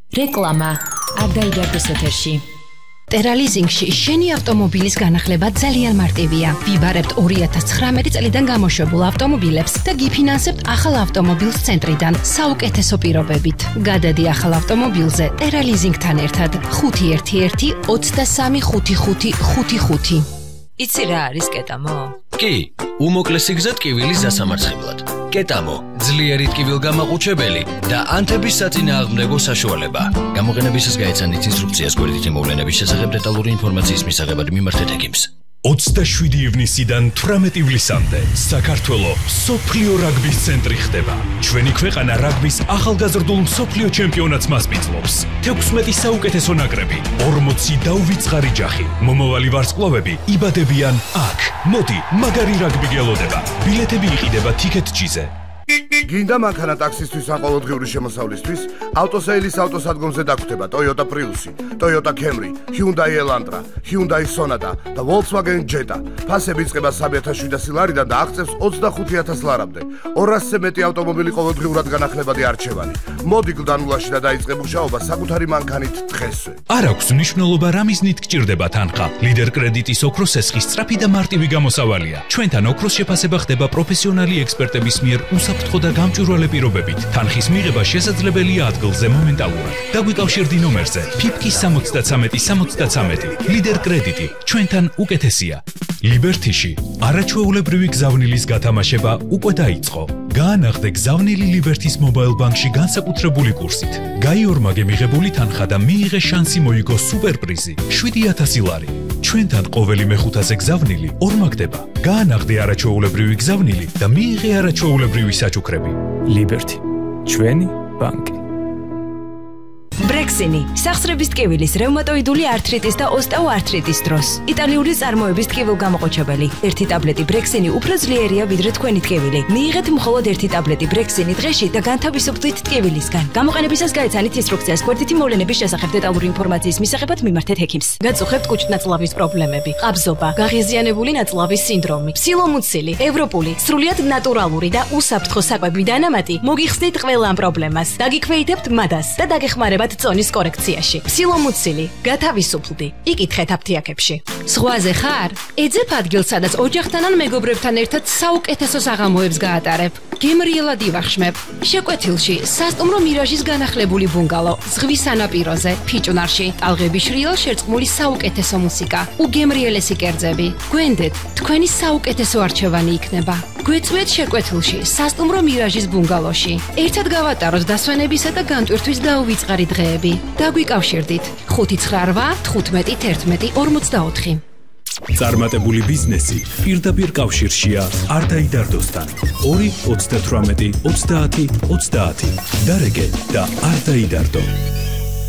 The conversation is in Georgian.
რეკლამა არ დაიდარდეს ეთერში. ტერალიზინგში შენი ავტომობილის განახლება ძალიან მარტივია. ვიბარებთ 2019 წლიდან გამოშვებულ ავტომობილებს და გიფინანსებთ ახალ ავტომობილს ცენტრიდან საუკეთესო პირობებით. გადადი ახალ ავტომობილზე ტერალიზინგთან ერთად 511 23 55 55. იცი რა არის კეტამო? კი, უმოკლესი გზა ტკივილის დასამარცხებლად. კეტამო, ძლიერი ტკივილგამაყუჩებელი და ანთების საწინააღმდეგო საშუალება. გამოყენებისას გაეცანით ინსტრუქციას გვერდითი მოვლენების შესახებ დეტალური ინფორმაციის მისაღებად მიმართეთ ექიმს. 27 ივნისიდან 18 ივლისამდე საქართველოს მსოფლიო რაგბის ცენტრი ხდება. ჩვენი ქვეყანა რაგბის ახალგაზრდულ მსოფლიო ჩემპიონატს მასპინძლობს. 16 საუკეთესო ნაკრები, 40 დაუვიწყარი ჯახი. მომავალი ვარსკვლავები იბადებიან აქ. მოდი, მაგარი რაგბი გელოდება. ბილეთები იყიდება TicketJet-ზე. გინდა მანქანა ტაქსისთვის ან ყოველდღიური შემოსავლისთვის? ავტოსეილის ავტოსადგომზე დაგვხვდება Toyota Prius, Toyota Camry, Hyundai Elantra, Hyundai Sonata და Volkswagen Jetta. ფასები იწყება 3,700 ლარიდან და აღწევს 25,000 ლარამდე. 200-ზე მეტი ავტომობილი ყოველდღიურად განახლებადი არჩევანი. მოდი გლდანულაში და დაიწყე მუშაობა საკუთარი მანქანით დღესვე. არ აქვს მნიშვნელობა რა მიზნით გჭირდება თანხა. ლიდერ კრედიტის ოქროს ესხის სწრაფი და მარტივი გამოსავალია. ჩვენთან ოქროს შეფასება ხდება პროფესიონალი ექსპერტების მიერ უსაფრთხო და გამჭვირვალე პირობებით. თანხის მიღება შესაძლებელია ადგილზე მომენტალურად. დაგვიკავშირდი ნომერზე ფიფკი 73-73. ლიდერ კრედიტი ჩვენთან უკეთესია. ლიბერტიში არაჩვეულებრივი გზავნილის გათამაშება უკვე დაიწყო. გაანახდე გზავნილი ლიბერტის მობაილ ბანკში განსაკუთრებული კურსით. გაიორმაგე მიღებული თანხა და მიიღე შანსი მოიგო სუპერპრიზი 7,000 ლარი. ჩვენთან ყოველი მეხუთაზე გზავნილი ორმაგდება. გაანახდე არაჩვეულებრივი გზავნილი და მიიღე არაჩვეულებრივი საჩუქრები. ლიბერტი, ჩვენი ბანკი. ბრექსინი, სახსრების ტკივილის, რევმატოიდული ართრიტის და ოსტეოართრიტის დროს. იტალიური წარმოების ტკივილგამაყუჩებელი. ერთი ტაბლეტი ბრექსინი უფრო ძლიერია ვიდრე თქვენი ტკივილი. მიიღეთ მხოლოდ ერთი ტაბლეტი ბრექსინი დღეში და განთავისუფლდით ტკივილისგან. გამოყენებისას გაეცანით ინსტრუქციას გვერდითი მოვლენების შესახებ დეტალური ინფორმაციის მისაღებად მიმართეთ ექიმს. გაწუხებთ კუჭ-ნაწლავის პრობლემები, ყაბზობა, გაღიზიანებული ნაწლავის სინდრომი, ფსილომუცილი, ევროპული, სრულიად ნატურალური და უსაფრთხო საკვები დანამატი მოგიხსნით ყველა ამ პრობლემას. დაგიქვეითებთ მადას და დაგეხმარებათ წონის კორექციაში. ფსილომუცილი, გათავისუფლდი. იკითხეთ აფთიაქებში. ზღვაზე ხარ? ეძებ ადგილს, სადაც ოჯახთან ან მეგობრებთან ერთად საუკეთესო საღამოებს გაატარებ. გემრიელად ივახშმებ. შეკვეთილში სასტუმრო მირაჟის განახლებული ბუნგალო, ზღვის სანაპიროზე, ფიჭვნარში, ტალღების შრიალ შერწყმული საუკეთესო მუსიკა, უგემრიელესი კერძები. გვენდეთ, თქვენი საუკეთესო არჩევანი იქნება. გვეწვიეთ შეკვეთილში, სასტუმრო მირაჟის ბუნგალოში. ერთად გავატაროთ დასვენებისა და განტვირთვის დაუვიწყარი დღეები. დაგვიკავშირდით 598 15 11 44. წარმატებული ბიზნესი პირდაპირ კავშირშია არ დაიდარდოსთან. 2 38 30 30. დარეგე და არ დაიდარდო.